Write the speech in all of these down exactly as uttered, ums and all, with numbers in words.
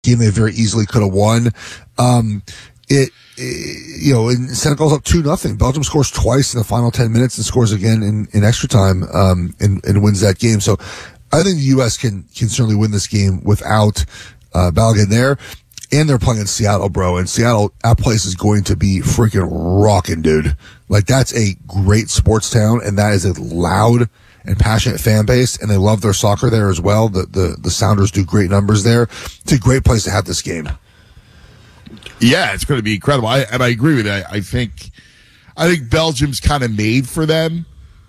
game they very easily could have won. Um, it, it, you know, and Senegal's up two nothing. Belgium scores twice in the final ten minutes and scores again in, in extra time, um, and, and wins that game. So I think the U S can, can certainly win this game without, uh, Balogun there. And they're playing in Seattle, bro. And Seattle, that place is going to be freaking rocking, dude. Like, that's a great sports town, and that is a loud and passionate fan base, and they love their soccer there as well. The, the, the Sounders do great numbers there. It's a great place to have this game. Yeah, it's going to be incredible. I, and I agree with that. I think, I think Belgium's kind of made for them.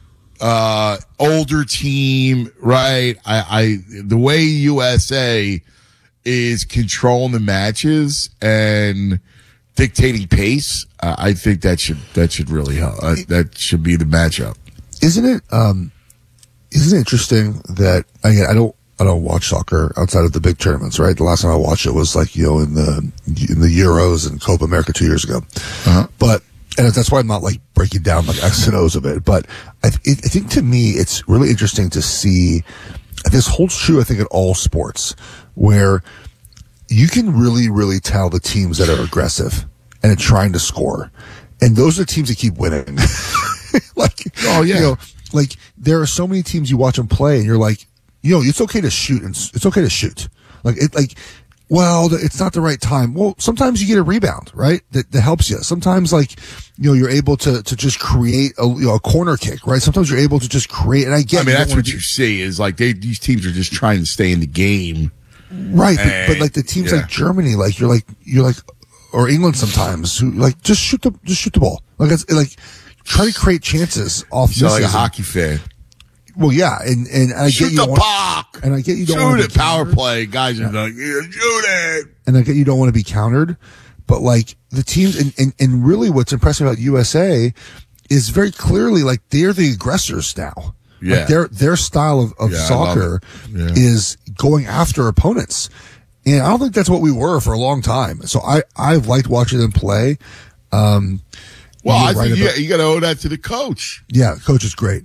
Uh, older team, right? I, I, the way U S A is controlling the matches and dictating pace, uh, I think that should, that should really help. Uh, that should be the matchup. Isn't it, um, isn't it interesting that, again, I don't, I don't watch soccer outside of the big tournaments, right? The last time I watched it was like, you know, in the, in the Euros and Copa America two years ago. Uh-huh. But, and that's why I'm not like breaking down like X and O's of it. But I, it, I think to me, it's really interesting to see, this holds true, I think, in all sports, where you can really, really tell the teams that are aggressive and are trying to score. And those are the teams that keep winning. like, oh, yeah. You know, like, there are so many teams you watch them play and you're like, you know, it's okay to shoot and it's okay to shoot. Like, it, like, well, it's not the right time. Well, sometimes you get a rebound, right? That, that helps you. Sometimes, like, you know, you're able to, to just create a, you know, a corner kick, right? Sometimes you're able to just create, and I get, I mean, that's what be, you see is like they, these teams are just trying to stay in the game. Right. And, but, but like the teams yeah. like Germany, like you're like, you're like, or England sometimes who like, just shoot the, just shoot the ball. Like, it's like, try to create chances off. You like a hockey fan. Well, yeah, and and I shoot get you the puck, and I get you don't shoot want to it. Power play, guys are yeah. like, yeah, shoot it, and I get you don't want to be countered, but like the teams, and, and and really, what's impressive about U S A is very clearly like they're the aggressors now. Yeah, like their their style of, of yeah, soccer yeah. is going after opponents, and I don't think that's what we were for a long time. So I I've liked watching them play. Um, well, I right think about, you, you got to owe that to the coach. Yeah, coach is great.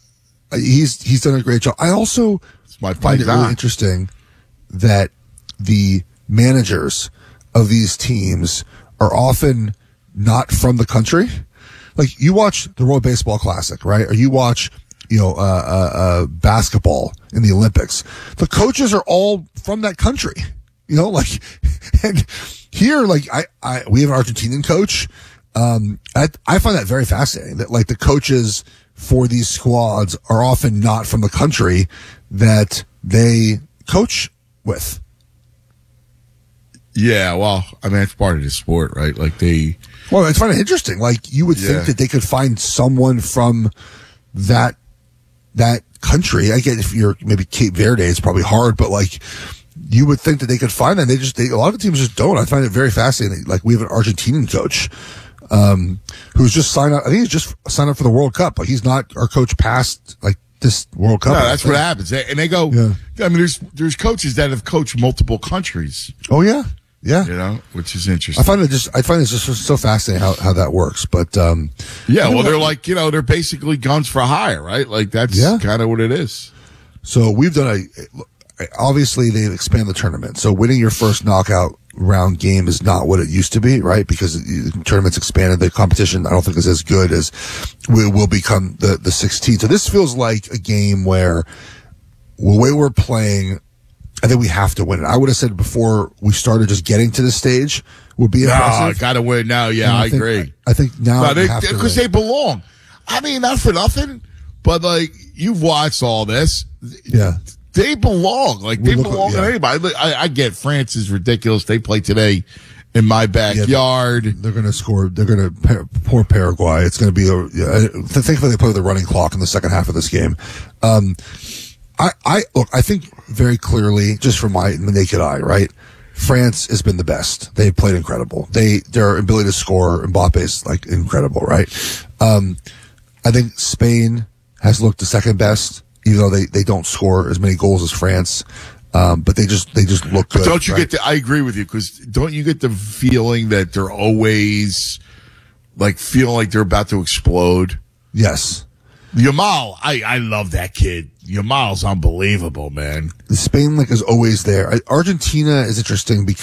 He's he's done a great job. I also my find it really interesting that the managers of these teams are often not from the country. Like, you watch the World Baseball Classic, right? Or you watch, you know, uh, uh, uh, basketball in the Olympics. The coaches are all from that country, you know, like, and here, like, I, I, we have an Argentinian coach. Um, I, I find that very fascinating that, like, the coaches for these squads are often not from the country that they coach with. Yeah, well, I mean, it's part of the sport, right? Like, they... Well, it's kind of interesting. Like, you would yeah. think that they could find someone from that that country. I get if you're maybe Cape Verde, it's probably hard, but, like, you would think that they could find that. They just, they, a lot of teams just don't. I find it very fascinating. Like, we have an Argentinian coach um, who's just signed up. I think he's just signed up for the World Cup. Like, he's not our coach past, like, this World Cup. No, that's what happens. And they go, yeah. I mean, there's there's coaches that have coached multiple countries. Oh, yeah. Yeah. You know, which is interesting. I find it just, I find it just so fascinating how, how that works. But, um, yeah, well, they're like, you know, they're basically guns for hire, right? Like, that's yeah. kind of what it is. So we've done a, obviously they've expanded the tournament. So winning your first knockout round game is not what it used to be, right? Because the tournament's expanded. The competition, I don't think, is as good as we will become the, the sixteen. So this feels like a game where the way we're playing, I think we have to win it. I would have said before we started just getting to this stage would be impressive. No, gotta win now. Yeah, I, I think, agree. I think now no, they, because they belong. I mean, not for nothing, but like, you've watched all this. Yeah. They belong. Like, they look, belong yeah. to anybody. I, I get France is ridiculous. They play today in my backyard. Yeah, they're going to score. They're going to, poor Paraguay. It's going to be a, yeah, thankfully they play the running clock in the second half of this game. Um, I, I, look, I think very clearly, just from my naked eye, right? France has been the best. They've played incredible. They, their ability to score, Mbappe is like incredible, right? Um, I think Spain has looked the second best, even though they, they don't score as many goals as France. Um, but they just, they just look good. But don't you right? get the, I agree with you, because don't you get the feeling that they're always like feeling like they're about to explode? Yes. Yamal, I, I love that kid. Yamal's unbelievable, man. The Spain link is always there. I, Argentina is interesting because